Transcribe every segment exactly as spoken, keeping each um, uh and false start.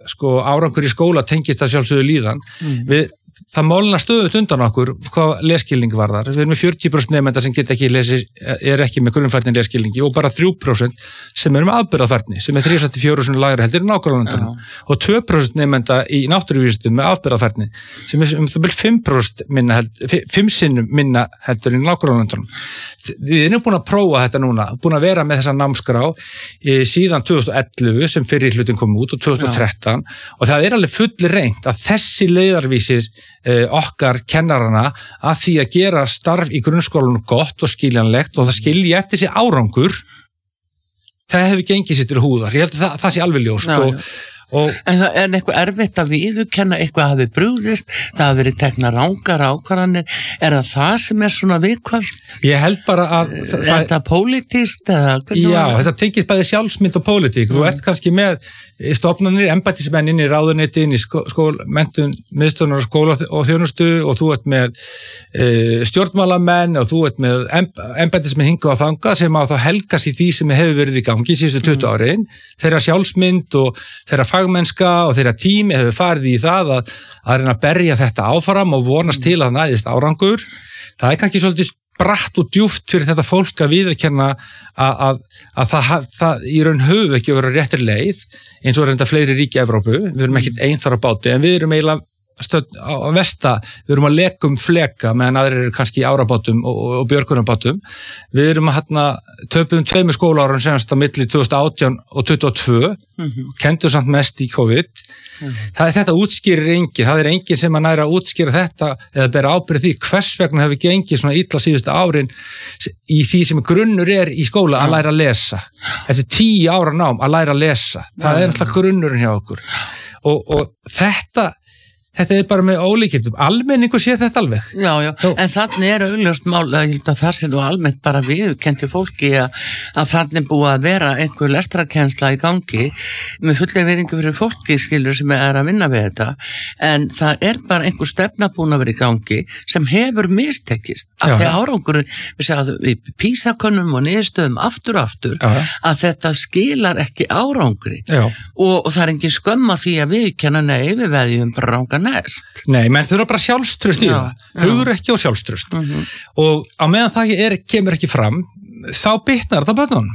sko árangur í skóla tengist að sjálfsögðu líðan. Mm. Við það málna stöðut undan okkur hvað lesskilning varðar. Við erum með fjörutíu prósent nemenda sem get ekki lesi, er ekki með grunnfærni lesskilningi og bara þrjú prósent sem eru með afburðafærni sem er þrjú til fjögur prósent lægri heldur en nágrannalöndunum og tvö prósent nemenda í náttúruvísindum með afburðafærni sem er um það bil fimm prósent minna heldur, fimm sinnum minna heldur en nágrannalöndunum. Við erum búin að prófa þetta núna, búin að vera með þessa námskrá e, síðan tvö þúsund og ellefu sem fyrir hlutin kom út og tvö þúsund og þrettán Já. Og það er alveg fullir reynt að þessi leiðarvísir e, okkar kennarana að því að gera starf í grunnskólanum gott og skiljanlegt og það skilji eftir sig árangur, það hefur gengið sér til húðar. Ég held að það, það sé alveg ljóst Já, og Og, en það er eitthvað erfitt að viðurkenna eitthvað hafi brugðist, það hafi verið tekna rangar ákvarðanir, er það það sem er svona viðkvæmt? Ég held bara að er þetta pólitískt eða? Já, þetta tengist bæði sjálfsmynd og pólitík, mm. þú ert kannski með stofnanir, embættismenn inn í ráðuneyti, inn í skól, menntun, miðstöðunar skóla og þjónustu og þú ert með e, stjórnmálamenn og þú ert með embættismenn hinga og þanga sem að þá helgast í því sem hefur verið í gangi síðustu tuttugu árin, þeirra sjálfsmynd og þeirra fagmennska og þeirra tími hefur farið í það að, að reyna að berja þetta áfram og vonast til að næðist árangur. Það er kannski svolítið bratt og djúpt fyrir þetta fólk að viðurkenna að, að, að það, það í raun höfu ekki að vera réttir leið eins og reynda fleiri ríki í Evrópu. Við erum ekkert einn þar á báti en við erum eiginlega stöð á vesta, við erum að lekum fleka meðan aðrir eru kannski í árabátum og, og, og björgunarbátum. Við erum að hérna töpum tveimur skólaárun semst á milli tvö þúsund og átján og tuttugu og tvö, mm-hmm. kendur samt mest í COVID. Mm-hmm. Það, þetta útskýrir engin, það er engin sem að næra að útskýra þetta eða bera ábyrgð því hvers vegna hefur gengið svona illa síðustu árin í því sem grunnur er í skóla að læra að lesa. Eftir tíu ára nám að læra að lesa. Það er alltaf grunnurinn hjá okkur. Og, og þetta Þetta er bara með ólíkindum. Almenningu sé þetta alveg. Já, já, já. En þannig er augljóst mál að það sé nú almennt bara viðurkenndi fólki að, að þannig búið að vera einhver lestrarkennsla í gangi með fullir virðingu fyrir fólki skilur sem er að vinna við þetta. En það er bara einhver stefna búin að vera í gangi sem hefur mistekist af því árangurinn, við segjum í písakönnum og niðurstöðum aftur og aftur já, já. Að þetta skilar ekki árangri og, og það er engin skömm að því að viðurkenna nei, við veðjum bara ranga næst. Nei, menn þurfa bara sjálfströst í það. Hugur ekki og sjálfströst. Mm-hmm. Og á meðan það er, kemur ekki fram, þá bitnar þetta börnunum.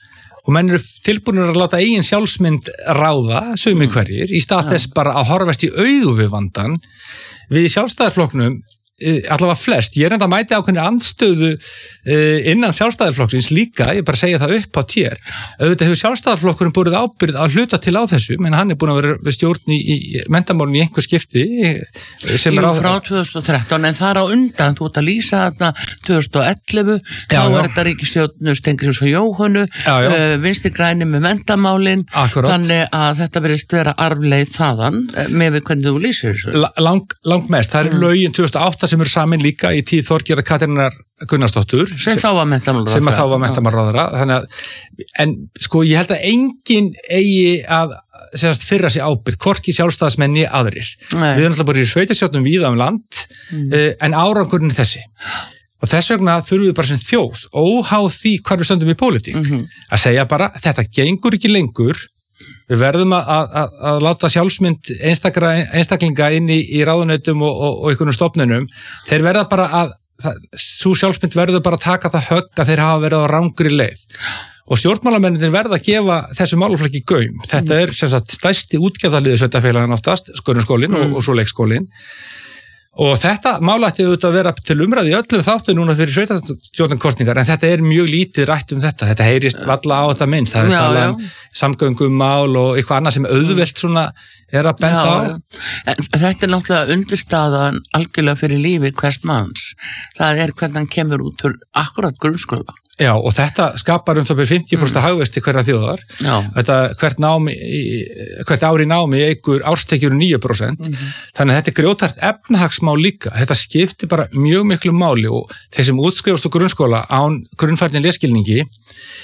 Og menn eru tilbúinir að láta eigin sjálfsmynd ráða, sumir mm. hverjir, í stað þess bara að horfast í augu við vandan. Við í sjálfstæðarflokknum allavega flest, ég er enda að mæti ákveðni andstöðu innan sjálfstæðarflokksins líka, ég bara segja það upp á tér. Auðvitað hefur sjálfstæðarflokkurinn búið ábyrgð að hluta til á þessu, menn hann er búin að vera við stjórn í, í menntamálinu í einhver skipti sem Jú, er á frá tvö þúsund og þrettán, en það er á undan, þú ert að lýsa þarna tvö þúsund og ellefu, já, þá er þetta ríkisstjórn Steingríms og Jóhönnu, uh, Vinstri græni með menntamálin, Akkurat. Þannig að þetta verðist vera arfleið þaðan með við hvernig þú lýsir þessu. Lang, lang mest, það er mm. lögin tvö þúsund og átta sem eru samin líka í tíð Þorgerðar Katrínar Gunnarsdóttur sem þá var menntamálaráðherra sem þá var menntamálaráðherra þannig að, en sko ég held að enginn eigi að segast fyrra sig ábyrgð, hvorki sjálfstæðismenn né aðrir. Nei. Við erum alltaf bara í sveitarstjórnum víða um land mm. uh, en árangurinn er þessi og þess vegna þurfum við bara sem þjóð óháð því hvar við stöndum í pólitík mm-hmm. að segja bara, þetta gengur ekki lengur. Við verðum að, að, að láta sjálfsmynd einstaklinga inn í, í ráðunautum og, og, og einhvern stofnunum. Þeir verða bara að, svo sjálfsmynd verður bara að taka það högg að þeir hafa verið á rangri leið. Og stjórnmálamennir verða að gefa þessu málaflokki gaum. Þetta er sem sagt stærsti útgjaldaliður sveitarfélaganna oftast, grunnskólinn mm. og, og svo leikskólinn. Og þetta málætti auðvitað að vera til umræði í öllum þáttu núna fyrir sveitarstjórnarkosningar en þetta er mjög lítið rætt um þetta. Þetta heyrist valla á þetta minnst. Það er talað um samgöngumál og eitthvað annað sem auðvelt svona er að benda já, á. En þetta er náttúrulega undirstaðan algjörlega fyrir lífi hvers manns. Það er hvernig hann kemur út úr akkurat grunnskóla. Já, og þetta skapar um það byrjum fimmtíu prósent mm. hagvexti hverja þjóðar. Já. Þetta hvert, námi, hvert ári námi eigur árstekjur níu prósent. Mm-hmm. Þannig að þetta er grjótart efnahagsmál líka. Þetta skiptir bara mjög miklu máli og þeir sem útskrifast úr grunnskóla án grunnfærni lesskilningi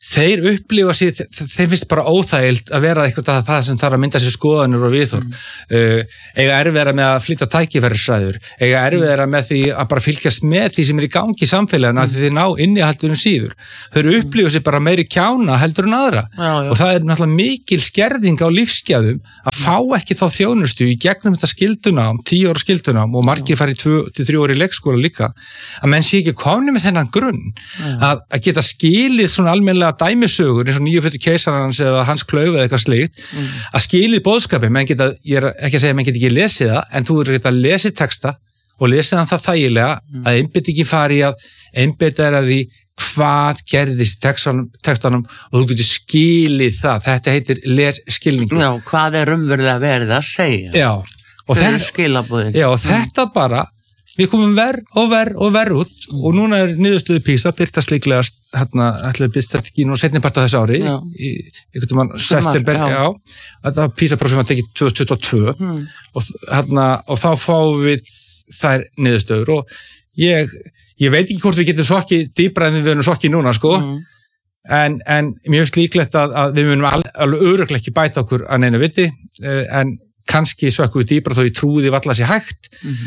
þeir upplifa sér, þeim finnst bara óþægild að vera eitthvað það sem þarf að mynda sér skoðanir og viðhorf. Mm. Uh, eiga erfiðara með að flytja tækifærisræður, eiga erfiðara með því að bara fylgjast með því sem er í gangi í samfélaginu, mm. að því ná innihaldunum síður. Þau eru upplifa sér bara meiri kjána heldur en aðra. Já, já. Og það er náttúrulega mikil skerðing á lífsgæðum að fá ekki þá þjónustu í gegnum þetta skildunám, tíu ára skildunám og margir fari tvö til þrjú ára í leikskóla líka, að menn sé ekki komni með þennan grunn, að, að geta skilið svona almennilega dæmisögur eins og nýju fyrir keisarans eða Hans Klaufa eða eitthvað slíkt, mm. að skilið boðskapi, menn geta, ég er ekki að segja að menn geta ekki lesið það, en þú er geta lesið texta og lesið hann það þægilega, mm. að einbyttingin fari að einbytta er að því hvað gerðist í textanum, textanum og þú getur skilið það, þetta heitir lesskilningu. Já, hvað er umverulega verið að segja? Já, og, þetta, já, og þetta bara, við komum verð og verð og verð út mm. og núna er niðurstöðu PISA byrtast líklegast, hérna, ætlaði byrst þetta ekki nú setni part á þessu ári, já. í einhvern veginn september, já, þetta PISA-prófum var tekið tvö þúsund tuttugu og tvö mm. og, hérna, og þá fáum við þær niðurstöður og ég Ég veit ekki hvort við getum sokki dýbra en við verðum sokki núna, sko, mm. en, en mér finnst líklegt að, að við munum alveg örugglega ekki bæta okkur að neina viti, en kannski sökkum við dýbra þó ég trúi því valla sé hægt. Mm.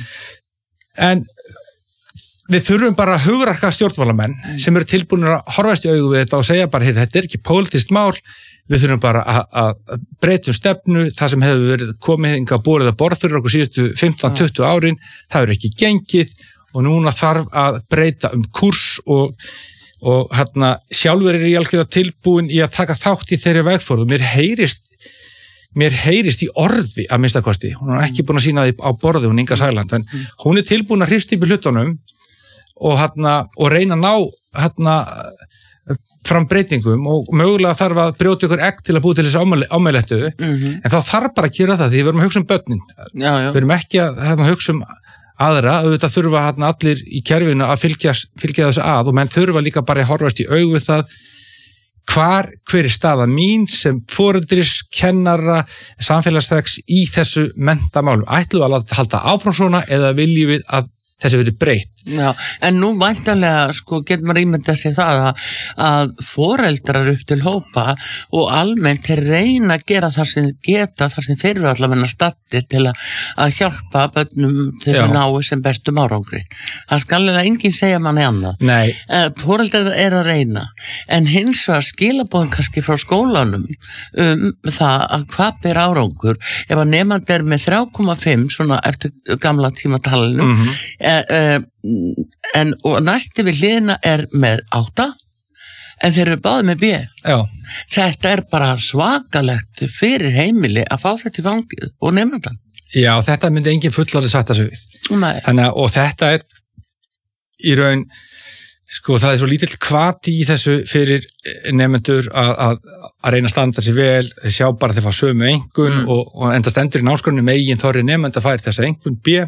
En við þurfum bara að hugrakka stjórnmálamenn mm. sem eru tilbúinir að horfast í augu við þetta og segja bara, hey, þetta er ekki pólitískt mál, við þurfum bara að, að breyta um stefnu, það sem hefur verið komið hinga borið að borð fyrir okkur síðustu fimmtán til tuttugu árin, það er ekki gengið, og núna þarf að breyta um kurs og, og hérna, sjálfur er ég alveg tilbúin í að taka þátt í þeirri vegforðu. Mér heyrist, mér heyrist í orði að minnstakosti. Hún er ekki búin að sína því á borði, hún Inga Sæland, en hún er tilbúin að hrista upp í hlutunum og, hérna, og reyna að ná hérna, fram breytingum og mögulega þarf að brjóta ykkur egg til að búi til þessi ámælettu, mm-hmm. en þá þarf bara að gera það því við erum að hugsa um börnin. Já, já. Við erum ekki að hérna, hugsa um aðra, auðvitað þurfa hérna allir í kerfinu að fylgja, fylgja þessu að og menn þurfa líka bara að horfast í augu við það hvar, hver er staða mín sem foreldris, kennara, samfélagsþegs í þessu menntamálum. Ætlum við að halda áfram svona eða viljum við að þessi verið breytt. Já, en nú væntanlega sko getur maður ímyndað sér það að, að foreldrar upp til hópa og almennt þeir reyna að gera það sem geta, það sem þeir eru allavega stattir til að, að hjálpa börnum til að ná sem bestum árangri. Það skal alveg enginn segja manni annað. Nei. Foreldrar er að reyna, en hins vegar skilabóðin kannski frá skólanum um það að hvað ber árangur ef að nemandi er með þrjú komma fimm svona eftir gamla tímatalinu, mm-hmm. Uh, en og næsti við hliðina er með átta en þeir eru báðið með B. Já. Þetta er bara svakalegt fyrir heimili að fá þetta í fangið og nefndan. Já, þetta myndi engin fullorðið sætta sig við. Nei. Þannig að, og þetta er í raun, sko, það er svo lítill hvati í þessu fyrir nefnendur að, að, að reyna að standa sér vel, sjá bara þeir fá sömu einkunn mm. og, og enda stendur í námskránni megin þorri nefnenda fær þessa einkunn B.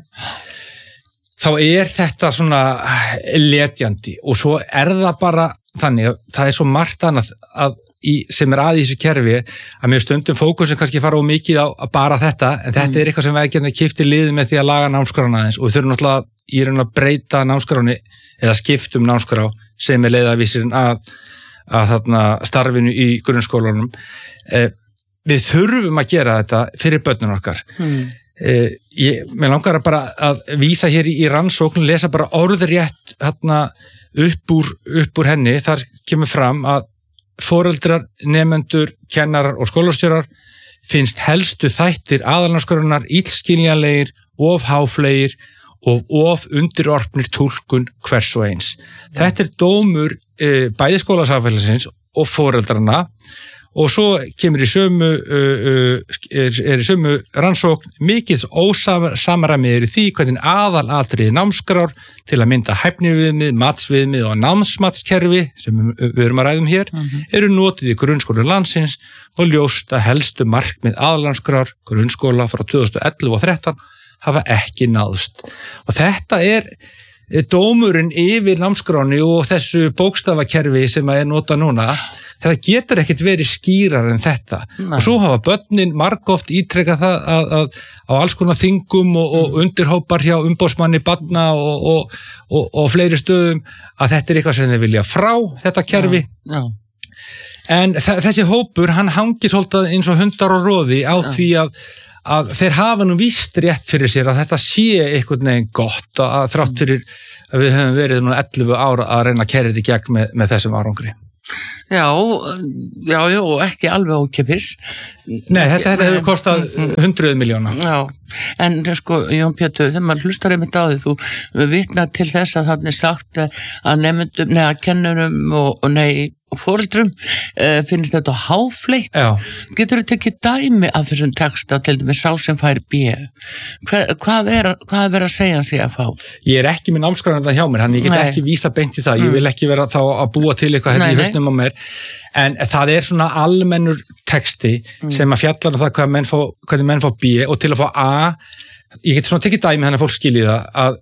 Þá er þetta svona letjandi og svo er það bara þannig að það er svo margt annað að í, sem er að í þessu kerfi að mér stundum fókusin kannski fara á mikið á að bara þetta en þetta mm. er eitthvað sem við ekki kipti liði með því að laga námskrána aðeins og við þurfum náttúrulega í raun að breyta námskráni eða skiptum námskrá sem er leiðavísirinn að, að þarna starfinu í grunnskólanum. Eh, við þurfum að gera þetta fyrir börnun okkar. Mm. Uh, ég, mér langar að bara að vísa hér í, í rannsókn, lesa bara orðrétt hérna, upp, úr, upp úr henni, þar kemur fram að foreldrar, nemendur, kennarar og skólastjórar finnst helstu þættir aðalnámskrárinnar illskiljanlegir, of háflegir og of undirorpnir túlkun hvers og eins. Mm. Þetta er dómur uh, bæði skólasamfélagsins og foreldrarna og svo kemur í sömu, uh, er, er í sömu rannsókn mikið ósamræmið í því hvernig aðalatriði námskrár til að mynda hæfniviðmið, matsviðmið og námsmatskerfi sem við erum að ræðum hér, mm-hmm. eru notið í grunnskólum landsins og ljóst að helstu markmið aðalnámskrár grunnskóla frá tvö þúsund og ellefu og þrettán hafa ekki náðst. Og þetta er dómurinn yfir námskráni og þessu bókstafakerfi sem er notað núna. Þetta getur ekkert verið skýrar en þetta. Nei. Og svo hafa börnin margoft ítrekkað það að, að á alls konar þingum og, og mm. undirhópar hjá umboðsmanni barna og, og, og, og fleiri stöðum að þetta er eitthvað sem þeir vilja frá þetta kerfi. Já, já. en þessi hópur, hann hangir svolítið eins og hundar og roði á ja. því að, að þeir hafa nú víst rétt fyrir sér að þetta sé einhvern veginn gott að þrátt fyrir að við höfum verið nú ellefu ára að reyna að keyra þetta í gegn með, með þessum árangri. Já, já, já, og ekki alveg ókeypis. Nei, þetta hefur kostað hundruð miljóna. Já, en sko, Jón Pétur, þegar maður hlustar einmitt á því, þú vitnar til þess að þannig sagt að nefndum, neða kennurum og, og nei, og foreldrum uh, finnst þetta háfleitt. Já. Getur þú tekið dæmi af þessum texta til dæmis sá sem fær B? Hva, hvað er hvað er verið að segja sig að fá? Ég er ekki með námskráðan hjá mér, þannig ég get nei. ekki vísa beint í það. Mm. Ég vil ekki vera þá að búa til eitthvað hérna í hausnum á mér. En það er svona almennur texti mm. sem að fjalla um það hvað menn fá, hvernig menn fá B og til að fá A, ég get svona tekið dæmi þannig að fólk skilji það að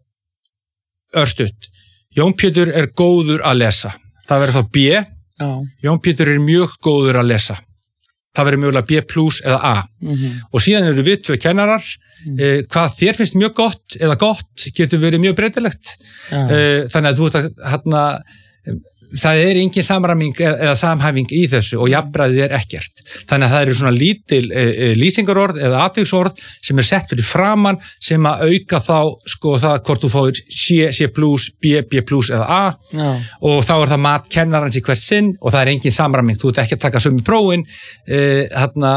örstutt. Jón Pétur er góður að lesa. Það verður þá B. Já. Jón Pétur er mjög góður að lesa. Það verður mögulega B plus eða A. Mm-hmm. Og síðan eru við tvö kennarar. Mm. Eh, hvað þér finnst mjög gott eða gott getur verið mjög breytilegt. Eh, þannig að þú ert að hérna, það er engin samræming eða samhæfing í þessu og jafnræðið er ekkert. Þannig að það eru svona lítil e, e, lýsingarorð eða atviksorð sem er sett fyrir framann sem að auka þá sko það hvort þú fáir C, C plus, B, B plus eða A. Já. Og þá er það mat kennarans í hvert sinn og það er engin samræming. Þú ert ekki að taka sömu prófin e, hérna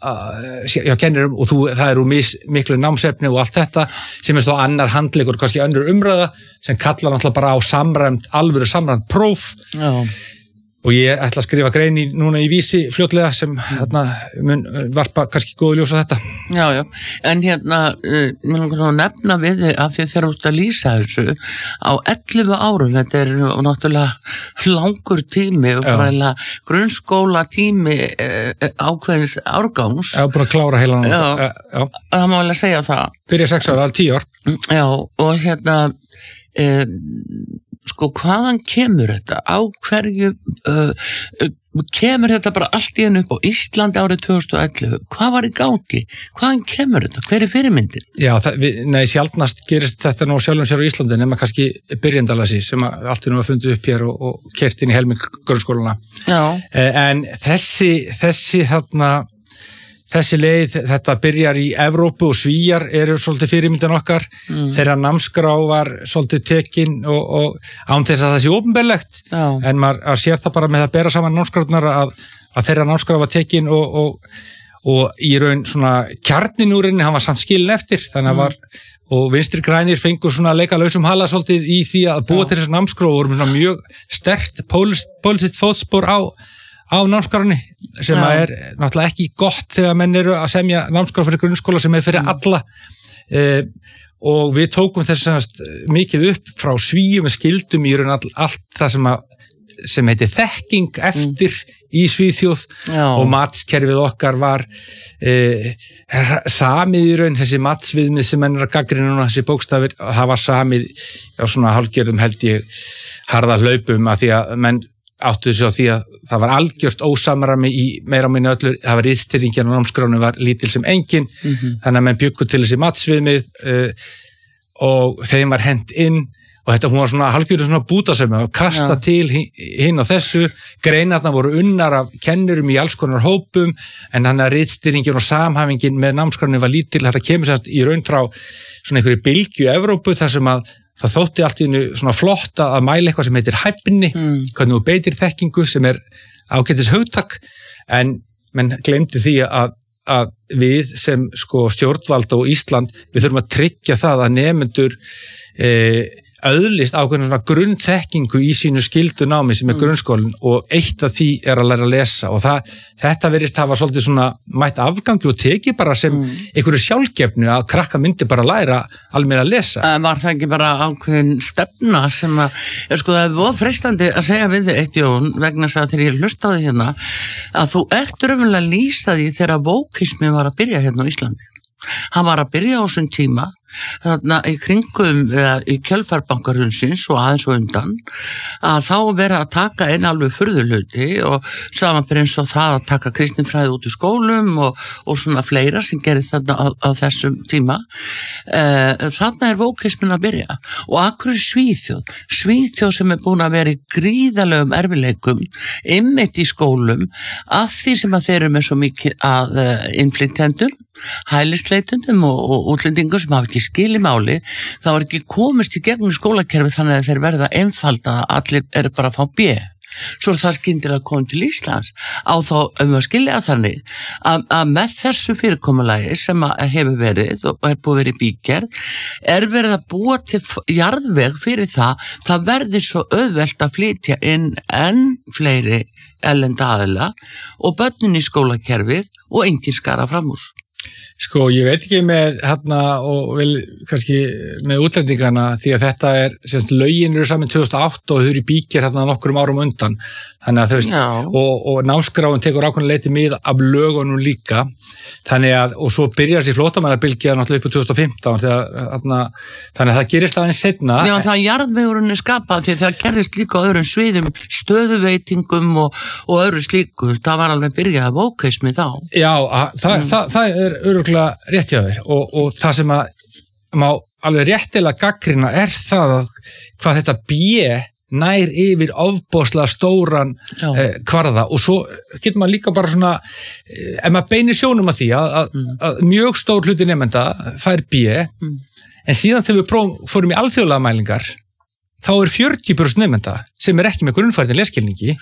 hjá kennurum og þú, það eru mis, miklu námsefni og allt þetta sem er þá annar handleikur, kannski önnur umræða sem kallar náttúrulega bara á samræmt, alvöru samræmt próf. Já. Og ég ætla að skrifa grein í, núna í Vísi fljótlega sem hérna, mun varpa kannski góðu ljós á þetta. Já, já, en hérna uh, mér langar að nefna við þið að þið þeir út að lýsa þessu á ellefu árum, þetta er náttúrulega langur tími og bara grunnskóla tími uh, ákveðins árgangs. Já, bara að klára heilan. Já, já. Það má vel að segja það. Byrja sex ára, það er tíu ár. Já, og hérna Um, sko hvaðan kemur þetta á hverju uh, uh, kemur þetta bara allt í einu upp á Íslandi árið tvö þúsund og ellefu, hvað var í gangi hvaðan kemur þetta, hver er fyrirmyndin? Já, það, við, nei, sjaldnast gerist þetta nú sjálfum sér á Íslandi nema kannski byrjendalasi sem að allt í nú að fundið upp hér og, og kert inn í helming grunnskólana. Já. En þessi þessi hérna Þessi leið, þetta byrjar í Evrópu og Svíjar eru svolítið fyrirmyndan okkar, mm. þeirra námskrá var svolítið tekin og, og án þess að það sé opinberlegt, en maður sér það bara með að bera saman námskráðnar að, að þeirra námskrá var tekin og, og, og í raun svona kjarninúrinni, hann var samt skilin eftir, þannig að var, og vinstri grænir fengur svona leika lausum hala svolítið í því að búa til þessar námskrá og voru mjög sterkt pólitískt fótspor á á námskráni sem að er náttúrulega ekki gott þegar menn eru að semja námskrá fyrir grunnskóla sem er fyrir mm. alla eh, og við tókum þess mikið upp frá Svíum við skildum í raun all, allt það sem, að, sem heitir þekking eftir mm. í Svíþjóð Já. Og matskerfið okkar var eh, samið í raun þessi matsviðmið sem menn er að gagnrýna núna þessi bókstafir, það var samið á svona hálfgerðum held ég harða hlaupum að því að menn áttu þessu á því að það var algjört ósamræmi í meira á minni öllu, það var riðstýringin og námskránu var lítil sem engin, mm-hmm. þannig að menn bjuggu til þessi matsviðmið uh, og þeim var hent inn og þetta hún var svona halgjörðu svona bútasömi og kasta ja. Til hinn og þessu, greinarna voru unnar af kennurum í alls konar hópum en þannig að riðstýringin og samhæfingin með námskránu var lítil, þetta kemur sérst í raun frá svona einhverju bylgju Evrópu þar sem að það þótti allt í einu svona flott að mæla eitthvað sem heitir hæfni, mm. hvernig þú beitir þekkingu sem er ágætis hugtak en menn glemdi því að, að við sem sko stjórnvald og Ísland, við þurfum að tryggja það að nemendur e, öðlist ákveðna svona grunnþekkingu í sínu skildu námi sem er mm. grunnskólinn og eitt af því er að læra að lesa og það, þetta verðist hafa svolítið svona mætt afgangi og tekið bara sem mm. einhverju sjálfgefnu að krakka myndi bara læra almennilega að lesa. Var það ekki bara ákveðin stefna sem að, ég sko það er voða freistandi að segja við þig eitt Jón vegna þess að þegar ég hlustaði hérna að þú ert raunverulega lýsa því þegar vókismi var að byrja hérna á Íslandi. Hann var að byrja á þessum tíma þarna í kringum eða í kjölfarbankarunsins og aðeins og undan að þá vera að taka einn alveg furðuluti og samanbyrð eins og það að taka kristinfræði út í skólum og, og svona fleira sem gerir þarna á, á þessum tíma. Uh, þarna er vókismin að byrja og akkur er Svíþjóð Svíþjóð sem er búin að vera í gríðalegum erfileikum einmitt í skólum af því sem að þeir eru með svo mikið að uh, innflytjendum, hælisleitundum og, og útlendingum sem hafa ekki skilið máli, þá er ekki komist í gegnum skólakerfi þannig að þeir verða einfalda að allir eru bara að fá B. Svo er það skyndilega komið til Íslands á þá um að skilja þannig að, að með þessu fyrirkomulagi sem að hefur verið og er búið verið í bígerð er verið að búa til jarðveg fyrir það, það verði svo auðvelt að flytja inn enn fleiri erlenda aðila og börnin í skólakerfið og engin skara fram úr. Sko, ég veit ekki með hérna og vil kannski með útlendingana því að þetta er, semst, lögin eru saman tvö þúsund og átta og þau eru í bíkir hérna nokkrum árum undan, þannig að þau veist, og, og námskráin tekur ákveðna leyti mið af lögunum líka, þannig að, og svo byrjar þessi flóttamannabylgja náttúrulega upp á tvö þúsund og fimmtán, þegar, hérna, þannig að það gerist aðeins seinna. Já, það er jarðvegurinn er skapað því það gerist líka á öðrum sviðum, stöðuveitingum og, og öðru slíku, það var alveg byrjað af ókeismi þá. Já, að, það, mm. það, það er örugglega rétt hjá þér og, og það sem að má alveg réttilega gagnrýna er það að hvað þetta bjö nær yfir ofboðslega stóran eh, kvarða og svo getur maður líka bara svona eh, ef maður beinir sjónum að því að, að, mm. að mjög stór hluti nemenda fær bjö mm. en síðan þegar við prófum, fórum í alþjóðlega mælingar þá er fjörutíu prósent nemenda sem er ekki með grunnfærni lesskilningi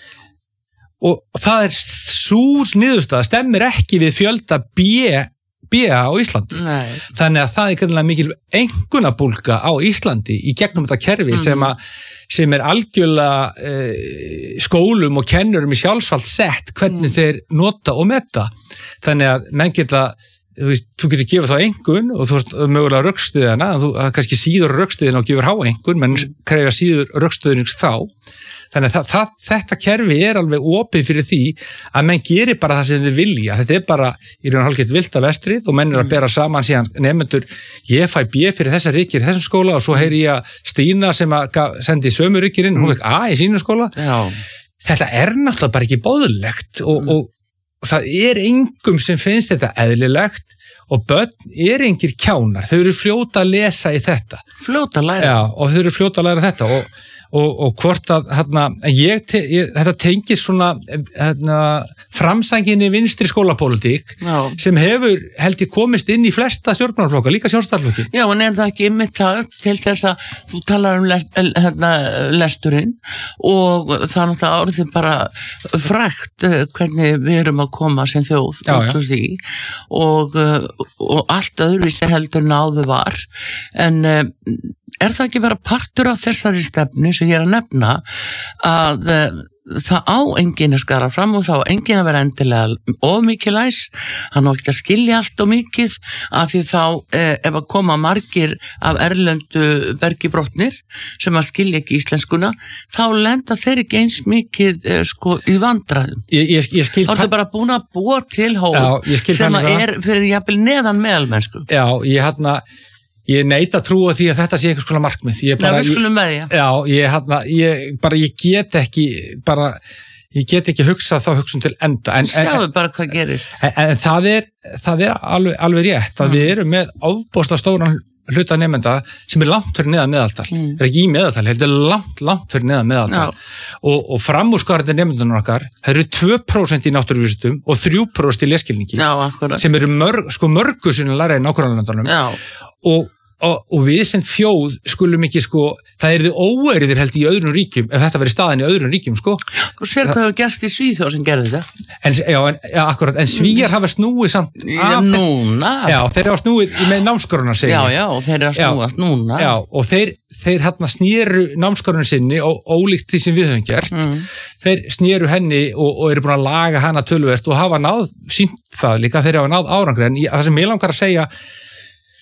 og það er súr niðurstaða, stemmir ekki við fjölda bjö B á Íslandi. Nei. Þannig að það er greinlega mikil einkunnabólga á Íslandi í gegnum þetta kerfi mm. sem, að, sem er algjörlega e, skólum og kennurum í sjálfsvald sett hvernig mm. þeir nota og meta. Þannig að menn geta, þú veist, þú getur gefið þá einkunn og þú veist mögulega rökstuðina, þú það kannski síður rökstuðina og gefur há einkunn, menn mm. krefja síður rökstuðnings þá. Þannig að það, það, þetta kerfi er alveg opið fyrir því að menn gerir bara það sem þið vilja. Þetta er bara í raun og hálfgeitt vilda vestrið og menn er að bera saman síðan nefnendur ég fæ B fyrir þessa ríkir í þessum skóla og svo heyri ég að Stína sem að sendi sömu ríkir inn, hún fekk A í sínum skóla. Já. Þetta er náttúrulega bara ekki boðlegt og, mm. og, og það er engum sem finnst þetta eðlilegt og börn er engir kjánar. Þau eru fljóta að lesa í þetta. Fljóta að læra. Já, og þau eru fljóta að læra þetta og Og, og hvort að hérna, ég, te, ég, þetta tengir svona hérna, framsækinni vinstri skólapólitík Já. Sem hefur held ég komist inn í flesta stjórnmálaflokka, líka sjálfstæðisflokkin. Já, en er það ekki ymmið það til þess að þú talar um lest, hérna, lesturinn og það er náttúrulega orðið bara frægt hvernig við erum að koma sem þjóð Já, út úr því og, og allt öðruvísi heldur náðu var en er það ekki vera partur af þessari stefnu sem ég er að nefna að uh, það á enginn að skara fram og þá á enginn að vera endilega of mikið læs, hann á ekki að skilja allt og mikið af því þá uh, ef að koma margir af erlendu bergibrotnir sem að skilja ekki íslenskuna þá lenda þeir ekki eins mikið uh, sko í vandræðum. Ég, ég, ég skil... Þá er það bara búin að búa til hóp sem að er fyrir jafnvel neðan meðalmennsku. Já, ég hérna Ég neita að trúa því að þetta sé einhvers konar markmið. Ég bara, Já, við skulum með því. Já, ég, hana, ég, bara, ég get ekki, bara, ég get ekki hugsað þá hugsun til enda. En, Sjáum bara hvað gerist. En, en það er, það er alveg, alveg rétt að mm. við erum með ofboðslega stóran hluta nemenda sem er langt fyrir neðan meðaltal. Mm. Það er ekki í meðaltal, heldur langt, langt fyrir neðan meðaltal. Og, og framúrskarandi nemendunum okkar, það eru tvö prósent í náttúruvísindum og þrjú prósent í lesskilningi. Já, akkurat. Sem eru mörg, sko mörgu sinni læra í nágrannalöndunum. Já. Og Og, og við sem þjóð skulum ekki sko, það er þið óeiriðir held í öðrum ríkjum ef þetta verið staðan í öðrum ríkjum sko. Og sér hvað hefur gerst í Svíþjóð sem gerði þetta? En, já, en, já, akkurat, en Svíjar hafa snúið samt Já, núna. Já, þeir hafa snúið með námskoruna segir. Já, já, og þeir eru að snúast núna. Já, og þeir, þeir hérna snýru námskoruna sinni og ólíkt því sem við höfum gert. Mm. Þeir snýru henni og, og eru búin að laga hana töluvert og hafa náð sínt það líka, þeir hafa náð árangri en það sem ég langar að segja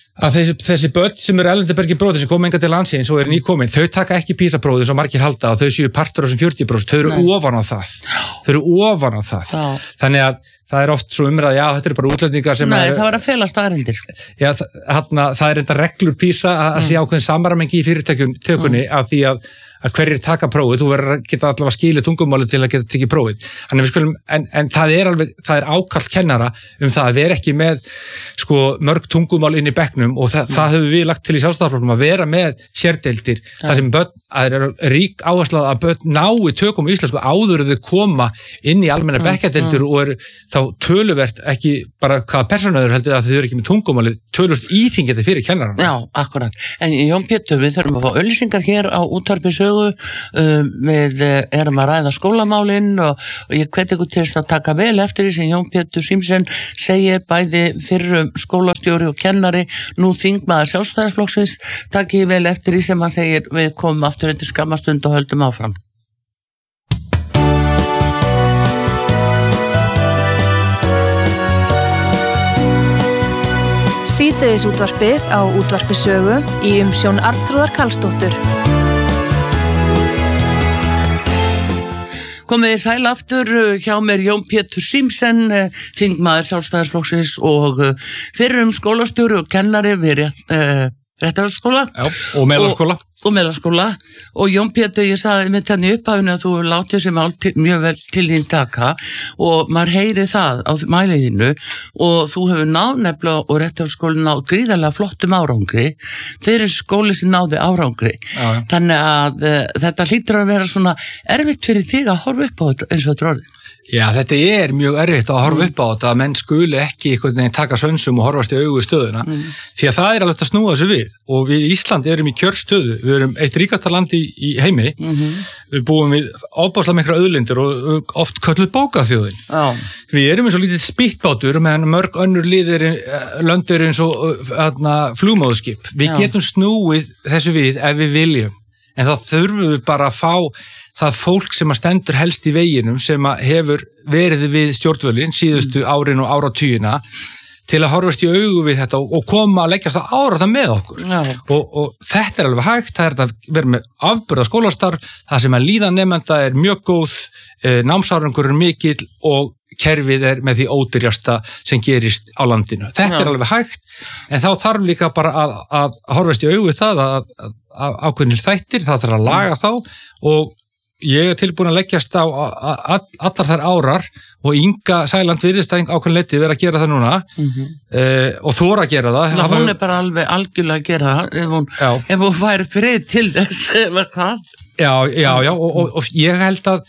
að þessi, þessi börn sem eru erlendabergi bróðir sem koma enga til landsins og eru nýkomin, þau taka ekki písaprófið svo margir halda og þau séu partur á þessum fjörutíu prósent, þau eru Nei. ofan á það þau eru ofan á það Já. Þannig að það er oft svo umræð, já þetta eru bara útlendingar sem Nei, er, það var að fela staðarindir Já, þarna, það er enda reglur písa að, að mm. sé ákveðin samræmingi í fyrirtökunni mm. af því að að hverjir taka prófið, þú verður að geta allavega skilið tungumáli til að geta tekið prófið. Þannig við skulum, en, en það er alveg, það er ákall kennara um það að vera ekki með sko mörg tungumál inn í bekknum og það, það höfum við lagt til í sjálfstæðarflokknum að vera með sérdeildir, ja. þar sem börn, að er rík áhersla að börn nái tökum í íslensku áður þau koma inn í almenna bekkjadeildir mm, mm. og eru þá töluvert ekki bara hvaða persónuður heldur að þau eru ekki með tungumáli, töluvert íþingjandi fyrir kennarana. Já, akkurat. En Jón Pétur, við þurfum að fá auglýsingar hér á Útvarpi Sögu, um, við erum að ræða skólamálin og, og ég hvet ykkur til þess að taka vel eftir því sem Jón Pétur Símsen segir bæði fyrrum skólastjóri og kennari, nú þingmaður Sjálfstæðisflokksins, takk ég vel eftir því sem hann segir, við komum aftur eftir skammastund og höldum áfram. Síðdeðis útvarpið á Útvarpi Sögu í umsjón Arnþrúðar Karlsdóttur. Komið í sæl aftur, hjá mér Jón Pétur Símsen, þingmaður Sjálfstæðisflokksins og fyrrum skólastjóri og kennari við uh, Réttarholtsskóla. Já, og Melaskóla. Og Melaskóla. Og Jón Pétur, ég sagði mitt henni upphafinu að þú látið sem allt mjög vel til þín taka og maður heyri það á mæliðinu og þú hefur náð nefnilega og Réttarholtsskólinn náð gríðarlega flottum árangri. Þeir eru skóli sem náði árangri. Já. Þannig að uh, þetta hlýtur að vera svona erfitt fyrir þig að horfa upp á þetta eins og þetta orðið. Já, þetta er mjög erfitt að horfa upp á þetta að menn skuli ekki einhvern veginn taka sönsum og horfast í augu í stöðuna mm. því að það er alveg að snúa þessu við og við í Íslandi erum í kjörstöðu, við erum eitt ríkasta land í, í heimi, mm-hmm. við búum við ofboðslega mikla auðlindir og oft kölluð bókaþjóðin. Oh. Við erum eins og lítið spýttbátur meðan mörg önnur liðir löndir eins og flugmóðskip. Við Já. Getum snúið þessu við ef við viljum en þá þurfum við bara að fá það fólk sem að stendur helst í veginum sem að hefur verið við stjórnvölin síðustu árin og áratugina til að horfast í augu við þetta og koma að leggjast að ára það með okkur og, og þetta er alveg hægt, það er að vera með afburða skólastarf, það sem að líðan nemenda er mjög góð, eh, námsárangur er mikill og kerfið er með því ódýrjasta sem gerist á landinu. Þetta Já. Er alveg hægt en þá þarf líka bara að, að horfast í augu við það að, að, að ákveðnir þættir, það þarf að laga þá og ég er tilbúin að leggjast á allar þær árar og Inga Sæland virðist að ákveðin leiti vera að gera það núna mm-hmm. uh, og þóra að gera það. Ná, hún er bara alveg algjörlega að gera það ef hún, ef hún fær frið til þess eða hvað. Já, já, já og, og, og ég held að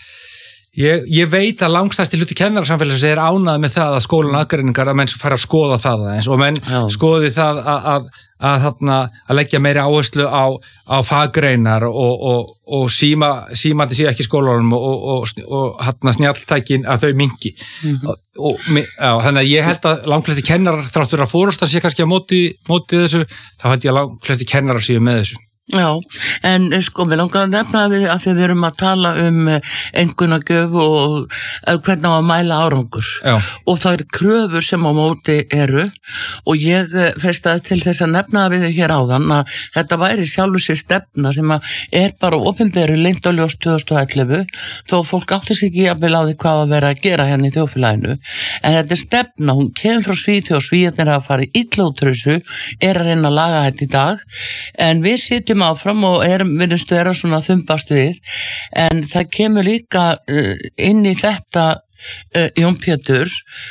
Ég, ég veit að langstæsti hluti kennararsamfélagsins er ánað með það að skólan aðgreiningar að menn fara að skoða það aðeins og menn Já. Skoði það að, að, að, að, að leggja meiri áherslu á, á faggreinar og, og, og síma, símandi sé ekki skólanum og, og, og, og snjalltækin að þau minki. Mm-hmm. og, og, já, þannig að ég held að langflesti kennarar þrátt fyrir að fórustar sé kannski að móti, móti þessu, þá held ég að langflesti kennarar séu með þessu. Já, en sko, mér langar að nefna að við, að við erum að tala um einkunnagjöf og hvernig á að mæla árangur Já. Og það er kröfur sem á móti eru og ég festaði til þess að nefna að við hér áðan að þetta væri sjálfur sér stefna sem að er bara opinberu leynt og ljós tvö þúsund og ellefu þó fólk átti sig ekki að vilja á því hvað að vera að gera hérna í þjóðfélaginu en þetta er stefna, hún kemur frá Svíþjóð og Svíðarnir að fara illa út úr þessu er að reyna að laga þetta í dag en við sitjum áfram og erum vinnustu er að svona þumbast við en það kemur líka uh, inn í þetta uh, Jón Pétur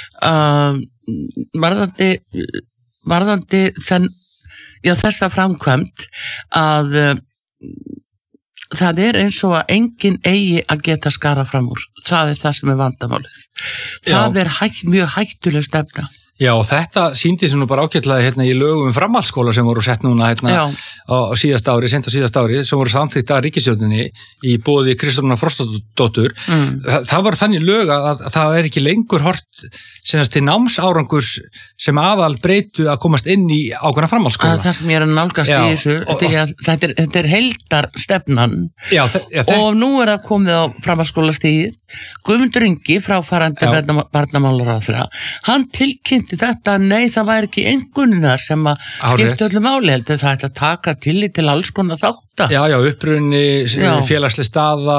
uh, varðandi varðandi þenn, já, þessa framkvæmt að uh, það er eins og að enginn eigi að geta skara fram úr það er það sem er vandamálið það já. Er hægt, mjög hættuleg stefna. Já, og þetta sýndi sem nú bara ágætlega hérna í lögum um framhaldsskóla sem voru sett núna hérna á, á síðast ári, sent á síðast ári, sem voru samþykkt að ríkisstjórninni í boði Kristrúnar Frostadóttur. Mm. Þa, það var þannig lög að, að það er ekki lengur hort senast til námsárangurs sem aðal breytu að komast inn í ákveðna framhaldsskóla. Að það sem ég er að nálgast í þessu, og, og, að, þetta er, þetta er heildarstefnan já, já, og nú er það komið á framhaldsskólastigið. Guðmundur Ingi, fráfarandi barnamálaráðherra, hann tilkynnt varðandi þetta, nei það væri ekki einhverjunar sem að skipta öllu máli, heldur það ætti að taka tillit til alls konar þátta. Já, já, uppruni, félagsleg staða,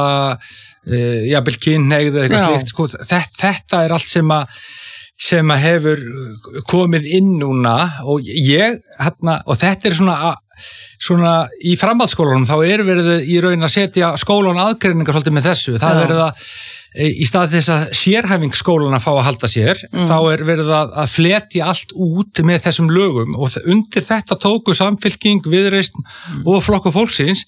uh, jafnvel kynhneigð, eitthvað slíkt, sko, þetta, þetta er allt sem að, sem að hefur komið inn núna og ég, hérna, og þetta er svona, svona í framhaldsskólanum, þá er verið í raun að setja skólan aðgreiningar svolítið með þessu, það er verið að í stað þess að sérhæfingsskólan að fá að halda sér, mm. þá er verið að, að fletja allt út með þessum lögum og undir þetta tóku Samfylking, Viðreisn mm. og Flokkur fólksins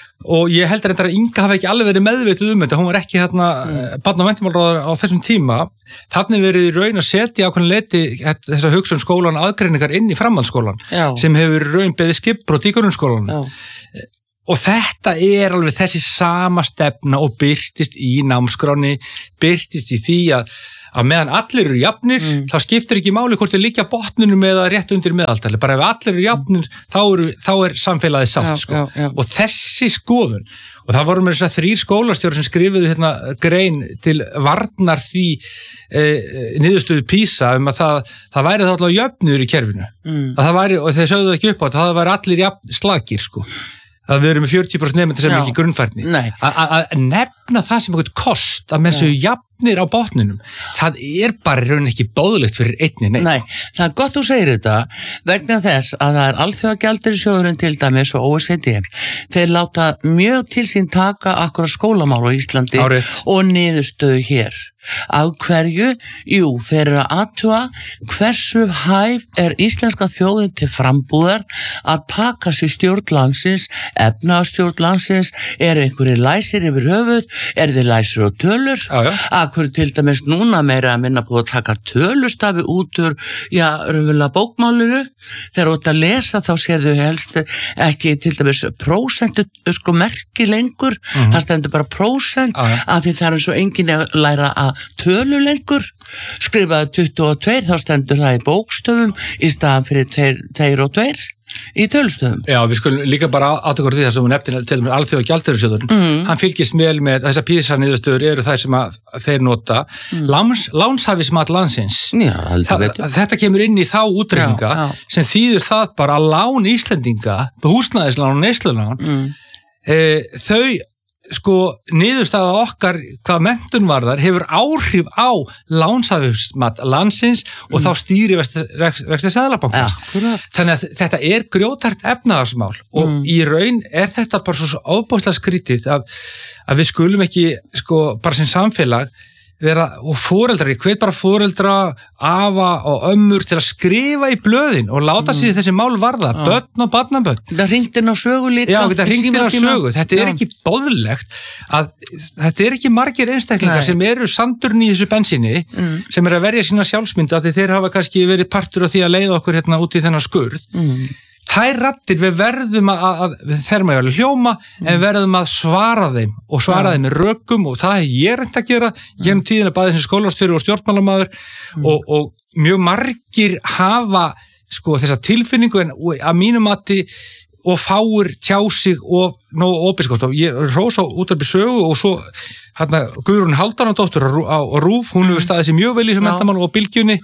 og ég heldur að Inga hafi ekki alveg verið meðvituð um þetta, hún var ekki hérna mm. barna- og menntamálaráðherra á þessum tíma, þannig verið í raun að setja ákveðin leiti þessa hugsun skólan aðgreiningar inn í framhaldsskólan Já. Sem hefur raun beðið skipbrot í grunnskólanum. Já. Og þetta er alveg þessi sama stefna og birtist í námskráni, birtist í því að, að meðan allir eru jafnir, mm. þá skiptir ekki máli hvort þau liggja botnunum eða rétt undir meðaltali. Bara ef allir eru jafnir, mm. þá, eru, þá er samfélagið sátt. Já, sko. já, já. Og þessi skoðun, og það voru með þess að þrír skólastjórar sem skrifuðu hérna grein til varnar því e, niðurstöðu PISA um að það, það væri þá alltaf jöfnur í kerfinu. Mm. Að það væri, og þeir sögðu ekki upp á þetta, það væri allir jafn, slagir, sko. Að við erum með fjörutíu prósent nefndir sem Já. Ekki grunnfærni. Að nefna það sem eitthvað kost að menn séu jafnir á botninum, það er bara raun ekki bóðlegt fyrir einni neitt. Nei, það er gott þú segir þetta vegna þess að það er alþjóðagjaldeyrissjóðurinn til dæmis og O E C D. Þeir láta mjög til sín taka akkurat skólamál á Íslandi Árið. Og niðurstöðu hér. Af hverju? Jú, þeir eru að athuga hversu hæf er íslenska þjóðin til frambúðar að taka sér stjórn landsins, efnahagsstjórn landsins, er einhverjir læsir yfir höfuð, er þeir læsir og tölur, já, já. Af hverju til dæmis núna meira að minna búið að taka tölustafi út úr, já, raunverulega bókmálinu, þegar þú ert að lesa þá sér þau helst ekki til dæmis prósentu, sko, merki lengur, mm-hmm. það stendur bara prósent, já, já. Af því það er svo enginn að læra að tölu lengur, skrifaði tuttugu og tvö, þá stendur það í bókstöfum í staðan fyrir tveir og tveir í tölustöfum. Já, við skulum líka bara átökur því það sem hún nefnir til með alþjóðagjaldeyrissjóðurinn, mm. hann fylgist vel með þessar PISA-niðurstöður eru þær sem að þeir nota, mm. Láns, lánshæfismat landsins. Já, Þa, þetta kemur inn í þá útreikninga já, já. Sem þýðir það bara að lán Íslendinga, húsnæðislán og neyslulán, mm. e, þau sko niðurstaða okkar hvað menntun varðar hefur áhrif á lánshæfismat landsins og mm. þá stýri vexti seðlabankans. Ja, þannig að þetta er grjótart efnahagsmál og mm. í raun er þetta bara svo ofboðslega skrítið að, að við skulum ekki sko bara sem samfélag vera, og foreldrar, ég hvet bara foreldra, afa og ömmur til að skrifa í blöðin og láta mm. sig þessi mál varða, ja. Börn og barnabörn. Þetta hringt inn á sögu líka. Já, þetta hringt inn á sögu. Þetta er ja. Ekki boðlegt að, þetta er ekki margir einstaklingar Nei. Sem eru sandurinn í þessu bensinni, mm. sem er að verja sína sjálfsmynda, því þeir hafa kannski verið partur af því að leiða okkur hérna út í þennan skurð. Mm. Þær raddir við verðum að, að þeir maður alveg hljóma, mm. en við verðum að svara þeim og svara ja. Þeim með rökum og það er ég reynd að gera gegnum tíðina bæði sem skólastjóri og stjórnmálamaður mm. og, og mjög margir hafa sko þessa tilfinningu en að mínum mati og fáir tjá sig og nóg óbiskótt og ég rósa út af sögu og svo hérna Guðrún Hálfdánardóttir á RÚV, hún hefur staðið sér mjög vel í þessum menntamál og Bylgjunni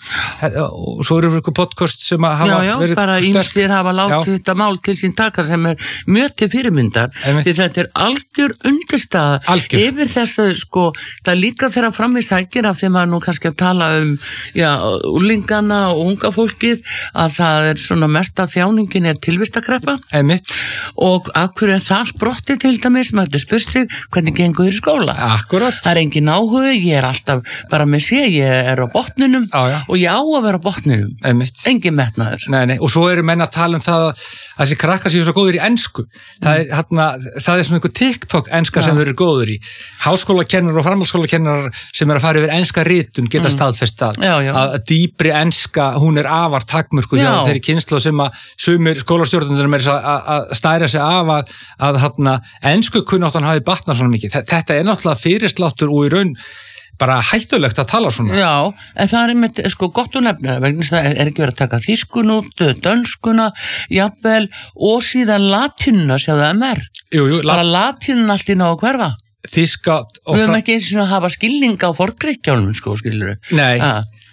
og svo eru við podcast sem að hafa já, já, verið bara ýmsir hafa látið þetta mál til sín taka sem er mjög til fyrirmyndar því þetta er algjör undirstaða algjör. Yfir þessu sko það líka þeirra fram í sækir af því maður nú kannski að tala um já, úlingana og unga fólkið að það er svona mesta þjáningin er tilvistakreppa og akkur er það sprottið til dæmis maður spurst sig hvernig gengur þér í skóla Akkurat. Það er engin áhuga, ég er alltaf bara með sé, ég er á botninum já, já. Og ég á að vera á botninum Einmitt. Engin metnaður nei, nei. Og svo eru menn að tala um það að þessi krakkar séu svo góður í ensku það er, hérna, það er svona einhver TikTok enska já. Sem þau eru góður í háskólakennarar og framhaldsskólakennarar sem er að fara yfir enska ritun geta mm. staðfest það já, já. Að dýpri enska, hún er afar takmörku hjá þeirri kynslóð sem að sumir skólastjórnundur er að, að stæra sig af að, að hérna, ensku kunnáttan hafi batnað svona mikið þetta er náttúrulega fyrirsláttur og í raun bara hættulegt að tala svona. Já, en það er einmitt, sko, gott og nefnir, vegna það er ekki verið að taka þýskun út, dönskuna, jafnvel, og síðan latínuna, sjáðu M R. Jú, jú. Bara latínuna allt í ná að hverfa. Þýska og... Við höfum ekki eins og að hafa skilning á forgreikjánum, sko, skilur við. Nei. Ah.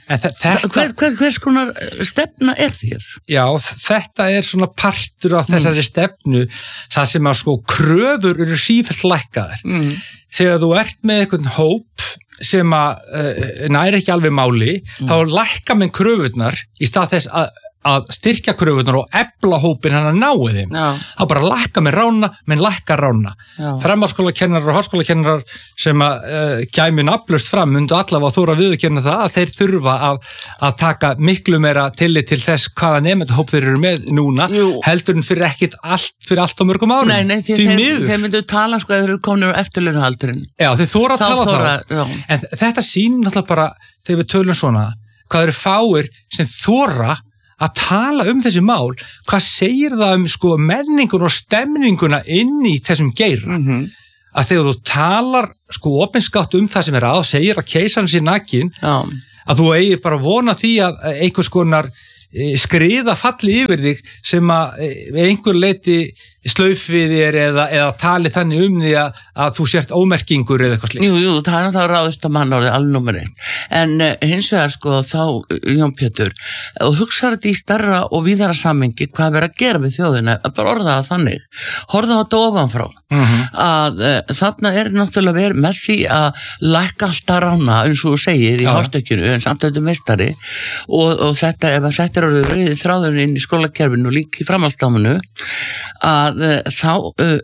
En þetta, hver, hver, hvers konar stefna er þér? Já, þetta er svona partur af þessari mm. stefnu, það sem að sko kröfur eru sífellt lækkaðar. Mm. Þegar þú ert með einhvern hóp sem að uh, næri ekki alveg máli, mm. þá lækka menn kröfurnar í stað þess að að styrkja kröfunar og efla hópin hann að náu þeim. Það bara lækka með rána, menn lækka rána. Framhaldsskólakennarar og háskólakennarar sem að uh, gæmi nafnlaust fram mundu allavega þóra viðurkenna það að þeir þurfa að, að taka miklu meira tillit til þess hvaða nemendahóp þeir eru með núna, Jú. heldur en fyrir ekkit allt, fyrir allt á mörgum árum. Nei, nei, því, því þeir, þeir myndu tala sko að þeir eru komin úr eftirlaunahaldurinn. Já, þeir þóra að tala þóra, þá. En þetta sýnir náttúrulega bara, þegar við tölum svona, hvað eru fáir sem þóra að tala um þessi mál, hvað segir það um sko menningun og stemninguna inn í þessum geira, mm-hmm. að þegar þú talar sko opinskátt um það sem er að, segir að keisarinn sé nakin, Já. að þú eigir bara vona því að einhvers konar skriða falli yfir þig sem að einhver leiti slaufi þér eða, eða tali þannig um því að, að þú sért ómerkingur eða eitthvað slíkt. Jú, jú, það er þá ráðist að mann árið alveg númer einn. En uh, hins vegar sko þá, Jón Pétur, og hugsaðu þetta í stærra og víðara samhengi hvað verður að gera við þjóðina, að bara orða það þannig. Horða á þetta ofanfrá. Mm-hmm. Að uh, þarna er náttúrulega verið með því að lækka alltaf rána, eins og þú segir í hástökkjunu, en samt þetta meistari og, og þetta, ef þetta er orðið verið þráðurinn inn í skólakerfinu og líka í framhaldsnáminu, að þá uh,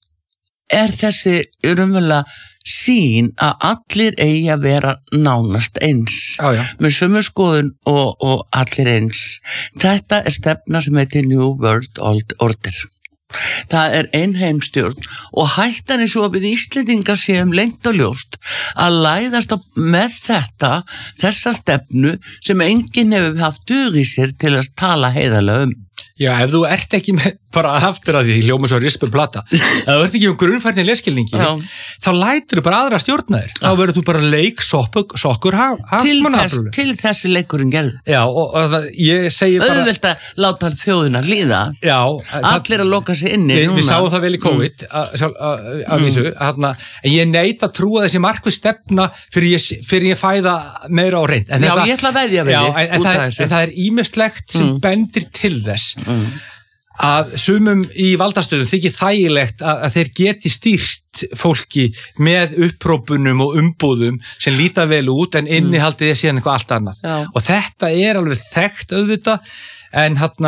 er þessi raunverulega sín að allir eigi að vera nánast eins já, já. með sömu skoðun og, og allir eins. Þetta er stefna sem heitir New World Order. Það er einheimstjórn og hættan er svo að við Íslendingar séum lengt og ljóst að læðast á með þetta, þessa stefnu sem enginn hefur haft dug í sér til að tala heiðarlega um. Já, ef þú ert ekki með, bara aftur að því, hljóma svo rispur plata, ef þú ert ekki með grunnfærni lesskilningi, þá lætur þú bara aðra stjórna þér. Þá verður þú bara leik, sokkur, sokkur, hagsmunaflur. Til þessi leikurinn gerður. Já, og, og það, ég segi bara... Auðvelt að láta þjóðina líða. Já. Allir að loka sig inni við, núna. Við sáum það vel í COVID, mm. að vísu, mm. en ég neita að trúa þessi markvið stefna fyrir ég, fyrir ég fæða meira á reynd. En já, þetta, ég ætla að veðja við þig út af þessu. En það er ýmislegt sem mm. bendir til þess Mm. að sumum í valdastöðum þykir þægilegt að, að þeir geti stýrt fólki með upprópunum og umbúðum sem líta vel út en innihaldið er síðan eitthvað allt annað. Já. Og þetta er alveg þekkt auðvitað en hérna